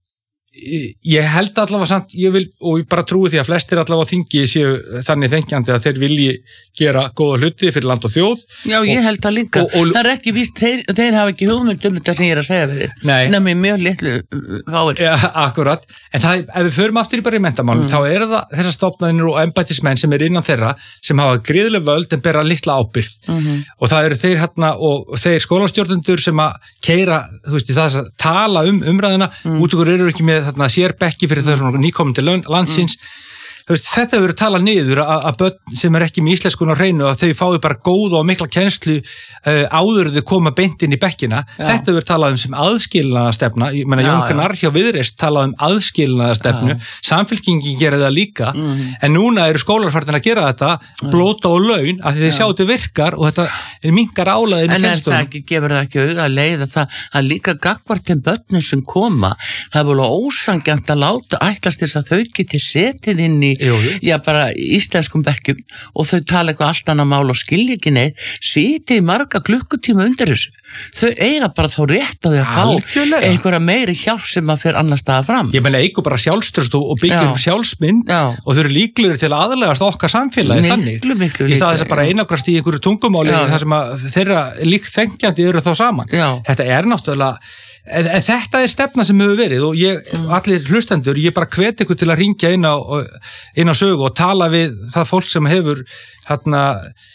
ég held allavega samt, ég vil og ég bara trúi því að flestir allavega á þingi séu þannig þengjandi að þeir vilji gera góða hluti fyrir land og þjóð. Já, ég held það líka. Og, og, það er ekki víst, þeir, þeir hafa ekki hugmynd um þetta sem ég er að segja við þér. Nei. Nefnir mjög litlu fáir. Ja, akkurat. En það, ef við förum aftur í bara í menntamálum, mm. þá eru það þessar stofnanir og embættismenn sem er innan þeirra sem hafa gríðlega völd en bera litla ábyrgð. Mm-hmm. Og það eru þeir hérna og þeir skólastjórnendur sem að keyra, þú veist, það að tala um umræðina, mm. út okkur eru ekki með þarna sérbekki fyrir þessum nýkomandi landsins. Mm. Veist, þetta hefur verið talað niður að, að börn sem er ekki með íslenskun á hreinu að þau fái bara góða og mikla kennslu uh, áður þau koma beint inn í bekkina. Já. Þetta hefur verið talað um sem aðskilnaðarstefna, ég meina Jón Gunnar hjá Viðreisn talað um aðskilnaðarstefnu, samfylkingin gerir það líka, mm. en núna eru skólar farin að gera þetta, blóta og laun að þeir sjá þetta virkar og þetta minnkar álæðin í kennstunum. En er það ekki, gefur það ekki auðvitað að leiða það að líka gagnvart til börnum sem koma, það er vel ósanngjarnt að láta ætlast þess að þau geti setið inn í Jú, jú. Já, bara íslenskum bekkjum og þau tala eitthvað allt annað mál og skilja ekki neitt, sitja í marga klukkutíma undir þessu. Þau eiga bara þá rétt að þau að fá einhverja meiri hjálp sem að fyrir annar staða fram. Ég meina, eigu bara sjálfströst og byggja upp sjálfsmynd Já. Og þau eru líklegir til að aðlegast okkar samfélagi þannig. Miklu, miklu líklegir. Í stað þess að bara einangrast í einhverju tungumáli þar sem að þeirra líkt þengjandi eru þá saman. Já. Þetta er náttúrulega En, en þetta er stefna sem hefur verið og ég, mm. allir hlustendur, ég bara hvet ykkur til að ringja inn á, inn á sögu og tala við það fólk sem hefur hérna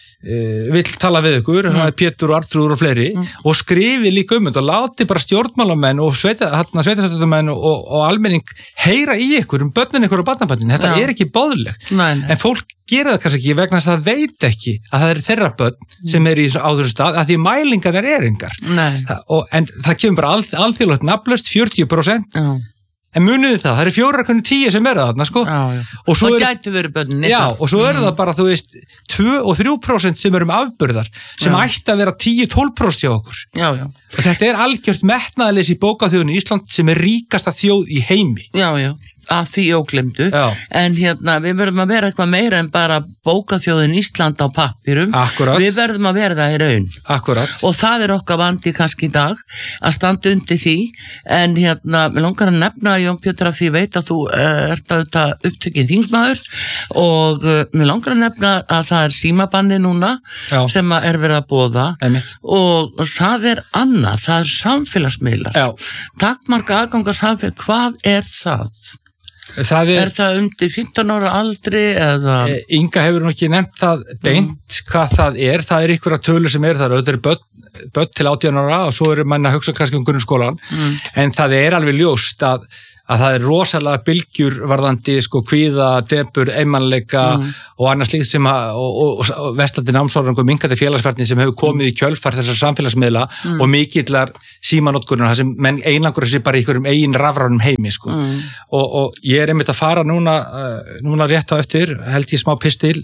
Uh, vill tala við ykkur, mm. Pétur og Arnþrúður og fleiri mm. og skrifi líka um þetta og láti bara stjórnmálamenn og sveita, hérna, sveitastjórnarmenn og, og, og almenning heyra í ykkur um börnin ykkur og barnabörnin, þetta Já. Er ekki boðlegt nei, nei. En fólk gera það kannski ekki vegna þess að það veit ekki að það eru þeirra börn mm. sem er í á þessu stað, að því mælingar er engar það, og, en það kemur bara al, alþjóðlegt nafnlaust fjörutíu prósent Já. En muniði það, það eru fjórar konur tíu sem eru þarna, sko. Já, já. Og svo það er, gætu verið börnin. Já, og svo eru mm. það bara, þú veist, tvö og þrjú prósent sem eru um afburðar, sem já. Ætti að vera tíu til tólf prósent hjá okkur. Já, já. Og þetta er algjört metnaðarleysi í bókaþjóðinni Ísland sem er ríkasta þjóð í heimi. Já, já. Að því óglemdu, já. En hérna við verðum að vera eitthvað meira en bara bókaþjóðin Ísland á pappirum. Akkurat. Við verðum að vera það í raun. Akkurat. Og það er okkar vandi kannski í dag að standa undir því, en hérna mér langar að nefna, Jón Pétur, af því veit að þú uh, ert auðvitað upptekinn þingmaður og uh, mér langar að nefna að það er símabanni núna já. Sem að er verið að boða og, og það er annað, það er samfélagsmiðlar. Takmarka aðganga samfélag, hvað er það? Það er, er það undir fimmtán ára aldri eða? Inga hefur nú ekki nefnt það beint mm. hvað það er, það er ykkur að tölu sem er, það eru öðru börn, börn til átján ára og svo eru mann að hugsa kannski um grunnskólan, mm. en það er alveg ljóst að, að það er rosalega bylgjur varðandi sko kvíða, depur, einmanleika mm. og annars slíkt sem að, og, og, og vestlandi námsárang og minkandi félagsfærni sem hefur komið í kjölfar þessar samfélagsmiðla mm. og mikillar símanótkunar, það sem menn einangur þessi bara í einhverjum eigin rafrænum heimi sko. Mm. Og, og ég er einmitt að fara núna, uh, núna rétt á eftir, held ég smá pistil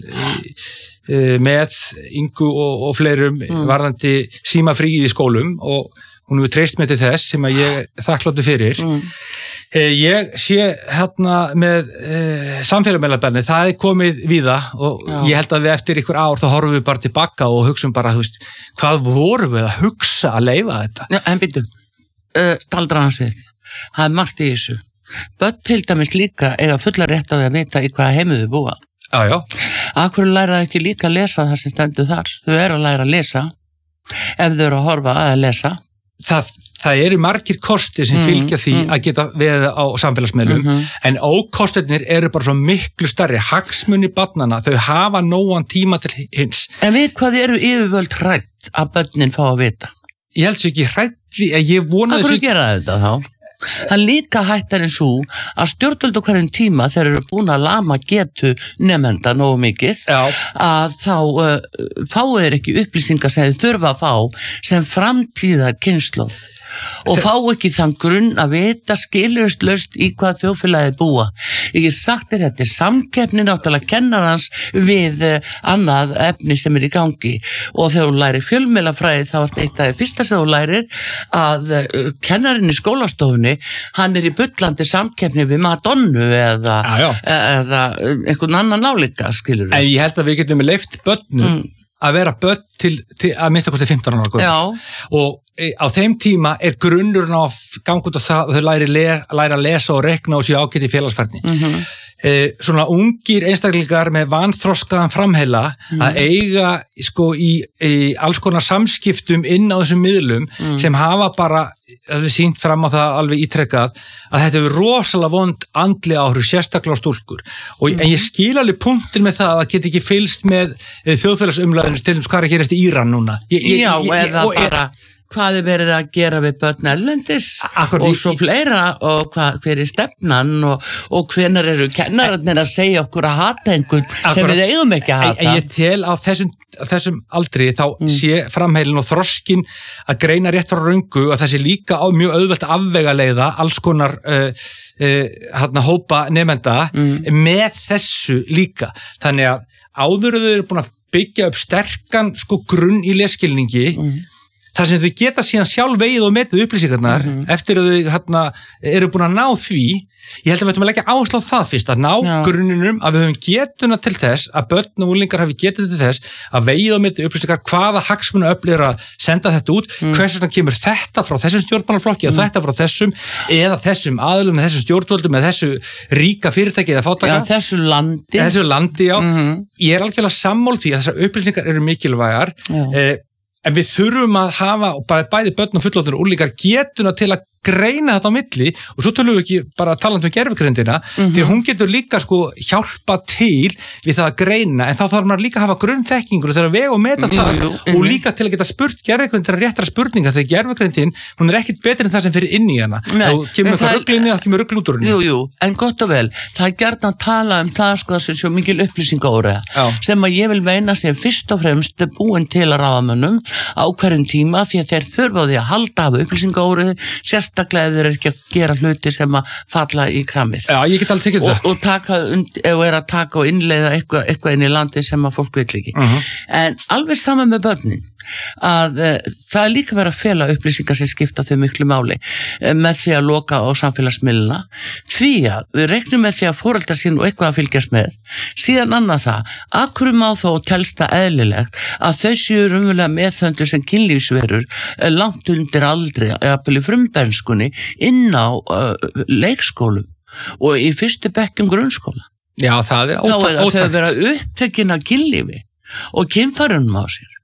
uh, með Ingu og, og fleirum mm. varðandi símafríið í skólum og hún hefur treyst mig til þess sem að ég þakkláttur fyrir. Mm. Ég sé hérna með uh, samfélagsmiðlabanni, það er komið víða og já. Ég held að við eftir ykkur ár þá horfum við bara tilbaka og hugsaum bara, þú veist, hvað vorum við að hugsa að leyfa þetta? Já, en býtum, uh, staldra hans við, það er margt í þessu. Börn til dæmis líka eiga fulla rétt á því að vita í hvaða heimu þau búa. Já, já. Akkur læra það ekki líka að lesa það sem stendur þar? Þau eru að læra að lesa, ef þau eru að horfa að lesa. Það Það eru margir kostir sem fylgja því mm. að geta verið á samfélagsmiðlum mm -hmm. en ókostirnir eru bara svo miklu stærri, hagsmuni barnanna, þau hafa nógan tíma til hins. En við hvað eru yfirvöld hrætt að börnin fá að vita? Ég held svo ekki hrætt því að ég vona þessu... Hvað eru gera þetta þá? Það líka hættar en svo að stjórnvöld á hverjum tíma þeir eru búin að lama getu nemenda nógu mikið Já. Að þá uh, fáu þeir ekki upplýsingar sem þeir þurfa að fá sem framtíðar kynslóð og fá ekki þann grunn að vita skilurslaust í hvað þjóðfélagið búa. Ég hef sagt þér þetta er samkeppni náttúrulega kennarans við uh, annað efni sem er í gangi og þegar þú lærir fjölmiðlafræði þá er eitt af því fyrsta sem þú lærir að uh, kennarinn í skólastofunni hann er í bullandi samkeppni við Madonnu eða, eða einhvern annan náleika skilur. En ég held að við getum leyft börnum mm. að vera börn til, til að minnsta kosti fimmtán ára gömul. Og á þeim tíma er grunnurinn á gang út af það að þau læri, le, læri að lesa og rekna og séu ágætt í félagsfærni. Mm-hmm. eh, svona ungir einstaklingar með vanþroskaðan framheila mm. að eiga sko í, í alls konar samskiptum inn á þessum miðlum mm. sem hafa bara, það er sýnt fram á það alveg ítrekkað, að þetta er rosalega vond andli áhrif, sérstaklega á stúlkur. Og mm. en ég skil alveg punktin með það að það get ekki fylgst með þjóðfélagsumræðinu til þess hvað er að gerast í Íran núna. Ég, ég, Já, ég, eða ég, bara... hvað er verið að gera við börn erlendis Akkur, og svo fleira og hvað, hver er stefnan og, og hvenar eru kennararnir að segja okkur að hata einhvern Akkur, sem við eigum ekki að hata. En ég tel á þessum, þessum aldri þá mm. sé framheilin og þroskin að greina rétt frá röngu og þessi líka á mjög auðvelt afvegaleiða alls konar uh, uh, hérna, hópa nemenda mm. með þessu líka. Þannig að áður þau eru búin að byggja upp sterkan sko grunn í lesskilningi mm. þar sem þau geta síðan sjálf vegið og metið upplýsingarnar mm-hmm. eftir að þau hérna, eru búin að ná því. Ég held að við ættum að leggja áherslu á það fyrst, að ná Já. grunninum að við höfum getuna til þess, að börn og úlingar hafi getuna til þess að vegið og metið upplýsingar hvaða hagsmuna öflið er að senda þetta út, mm. hvers vegna kemur þetta frá þessum stjórnmálaflokki mm. og þetta frá þessum eða þessum aðlum, með þessum stjórnvöldum með þessu ríka fyrirtæki eða fátaka. Já, þessu landi. Þessu landi, já. Mm-hmm. Ég er algjörlega sammála því að þessar upplýsingar eru mikilvægar. Eh, En við þurfum að hafa, bæði börn og fullorðnir og úlingar getuna til að greina þetta á milli og svo tölum við ekki bara talandi um gervigreindina mm-hmm. því að hún getur líka sko hjálpa til við það að greina en þá þarf maður líka að hafa grunnþekkingur og þegar að vega og meta mm-hmm. það mm-hmm. og líka til að geta spurt gervigreindina réttra spurningar þegar gervigreindin, hún er ekkit betri en það sem fyrir inn í hana. Þá kemur það rugglinni og það kemur ruggl út úr henni. Jú, jú, en gott og vel, það er gert að tala um það sko þessi svo mikil upplýsingaóreiða sem að ég vil meina sem fyrst og fremst búin til að ráðamönnum á hverjum tíma því að þeir þurfa á því að halda af upplýsingaóreiðu, sérst sérstaklega ef þeir eru ekki að gera hluti sem að falla í kramið. Já, ég get alveg tekið það. Og, og taka, ef er að taka og innleiða eitthvað, eitthvað inn í landi sem að fólk vill ekki. Uh-huh. En alveg saman með börnin, að uh, það er líka verið að fela upplýsingar sem skipta þau miklu máli uh, með því að loka á samfélagsmiðluna, því að við reiknum með því að foreldrar sín og eitthvað að fylgjast með, síðan annað það, af hverju má þó telsta eðlilegt að þau séu raunverulega meðhöndlu sem kynlífsverur uh, langt undir aldri, eða í frumbernskunni inn á uh, leikskólum og í fyrstu bekkjum grunnskóla. Já, það er ótækt. Þá er að þau vera upptökin af kynlífi og kynfærunum á sér.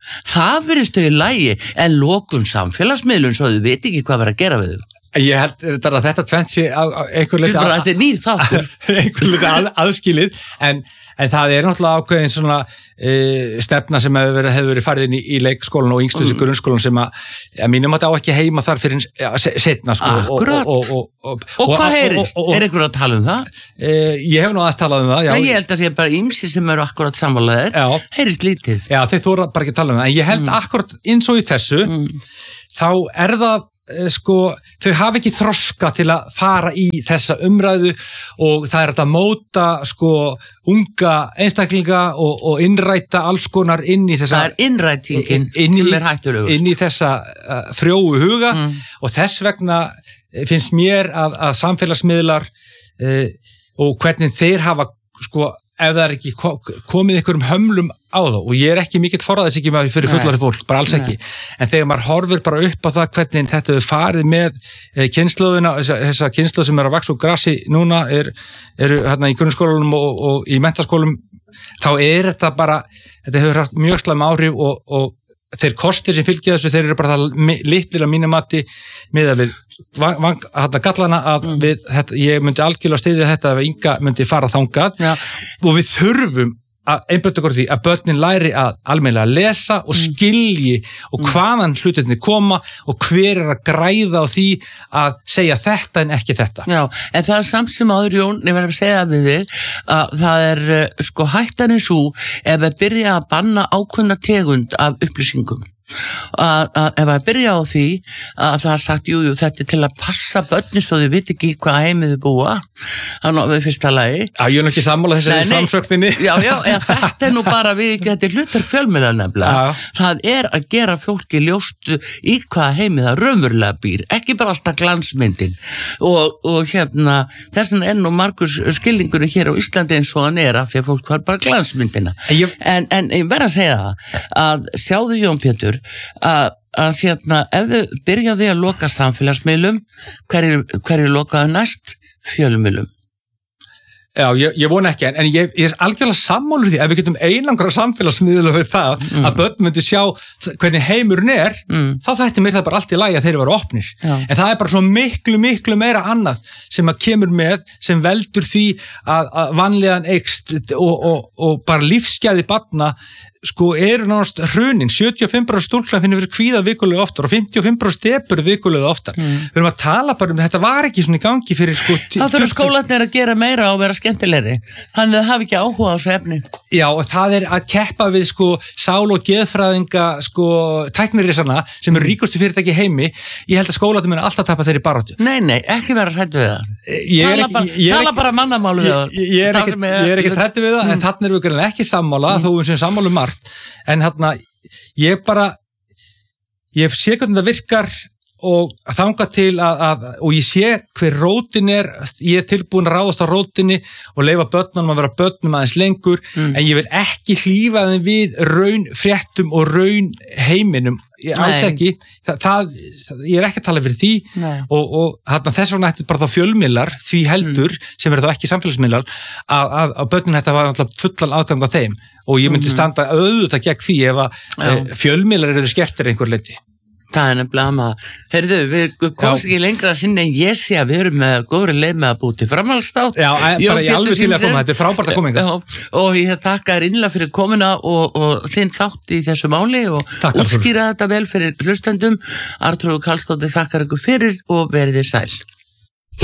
Það verðist þau í lagi, en lokun samfélagsmiðlun svo þau veit ekki hvað verið að gera við þau. Ég held að þetta tvent sé einhver leiti að, þetta er nýr þáttur einhver leiti að, aðskilið en, en það er náttúrulega ákveðin svona e, stefna sem hefur verið, hefur verið farið inn í, í leikskólan og yngstu mm. grunnskólan sem að, að mínum átti á ekki heima þar fyrir ja, setna sko. Akkurat. Og, og, og, og, og hvað heyrist? Er einhver að tala um það? E, ég hef nú aðeins talað um það. Já. Já, ég held að sé bara ýmsi sem eru akkurat sammálaðir. Heyrist lítið. Já, þeir þóra bara ekki að tala um það. En ég held mm. akkurat eins og í þessu, mm. þá er það sko, þau hafa ekki þroska til að fara í þessa umræðu og það er að móta sko unga einstaklinga og, og innræta alls konar inn í þessa það er innrætingin inn í, sem er hættulegur inn í þessa uh, frjóu huga mm. og þess vegna finnst mér að, að samfélagsmiðlar uh, og hvernig þeir hafa sko ef það er ekki komið einhverjum hömlum á þá og ég er ekki mikill forræðis ekki með fyrir fullari fólk, bara alls ekki. Nei. En þegar maður horfir bara upp á það hvernig þetta hefur farið með kynslóðina, þessa, þessa kynslóð sem er að vaxa úr grasi núna, er, eru hérna í grunnskólunum og, og í menntaskólum, þá er þetta bara, þetta hefur haft mjög slæm áhrif og, og þeir kostir sem fylgja þessu, þeir eru bara það litlir að mínum mati með að við vang, hérna gallana að mm. við, þetta, ég myndi algjörlega styðja þetta ef Inga myndi fara þangað ja. Og við þurfum að einbjöta okkur því að börnin læri að almennilega lesa og skilji og hvaðan hlutinni koma og hver er að græða á því að segja þetta en ekki þetta. Já, en það er samt sem áður Jón, ég verður að segja við þig að það er sko hættan eins og ef við byrja að banna ákveðna tegund af upplýsingum. Að, að ef að byrja á því að það er sagt, jú, jú, þetta er til að passa börnin svo þau veit ekki hvað heimið þau búa þannig að við fyrsta lagi Já, ég er nú ekki sammála þessari framsögninni Já, já, eða þetta er nú bara við ekki þetta er hlutar fjölmiðla nefnilega já. Það er að gera fólki ljóst í hvað heimið það raunverulega býr ekki bara alltaf glansmyndin og, og hérna, þessan er nú margur skilningunni hér á Íslandi eins og hann er af því að fólk var bara glansmyndina ég... en, en ég verð að segja það að sjáðu Jón Pétur að, að hérna, ef þau byrjaði að loka samfélagsmiðlum, hverju hver lokaðu næst? Fjölmiðlum. Já, ég, ég vona ekki, en, en ég, ég er algjörlega sammálur því að við getum einangra samfélagsmiðlum við það mm. að börn myndi sjá hvernig heimurinn er, mm. þá þætti mér það bara allt í lagi að þeir eru opnir. Já. En það er bara svo miklu, miklu meira annað sem að kemur með, sem veldur því að, að vanlíðan eykst og, og, og bara lífsgæði barna sko eru náttúrulega hrunin, sjötíu og fimm prósent stúlkna finnir fyrir kvíða vikulega oftar og fimmtíu og fimm prósent depur vikulega oftar. Mm. Við erum að tala bara um þetta var ekki svona í gangi fyrir sko... Þá þurfa skólarnir að gera meira og vera skemmtilegri. Þannig að það hafi ekki áhuga á þessu efni. Já, og það er að keppa við sko sál- og geðfræðinga sko tæknirisana sem eru ríkustu fyrirtæki heimi. Ég held að skólarnir muni alltaf tapa þeirri baráttu. Nei, nei, ekki vera hrædd við það. Ég tala, ekki, bara, ég tala bara mannamálu við það. Ég, ég er ekki, er ekki hrædd við það, mm. en þarna erum við ekki sammála, mm. þó við sem sammálu margt. En hérna, ég bara, ég sé hvernig það virkar og þanga til að, að, og ég sé hver rótin er, ég er tilbúin að ráðast á rótinni og leyfa börnunum að vera börnum aðeins lengur, mm. en ég vil ekki hlífa þeim við raun fréttum og raun heiminum, ég alls ekki, það, það, ég er ekki að tala fyrir því Nei. og, og hérna, þess vegna ætti bara þá fjölmiðlar, því heldur, mm. sem eru þá ekki samfélagsmiðlar, að, að, að börnun þetta var fullan aðgang á þeim og ég myndi standa auðvitað gegn því ef að fjölmiðlar eru skertir einhver leyti. Það er nefnilega maður. Heyrðu, við komst ekki lengra sinni en ég sé að við erum með góðri leið með að búti framhaldstátt. Já, bara ég alveg til að koma, þetta er frábært að koma yngar. Og ég þakka þér innlega fyrir komuna og, og þinn þátt í þessu máli og útskýra þetta vel fyrir hlustendum. Arnþrúður Karlsdóttir þakkar ykkur fyrir og verið þið sæl.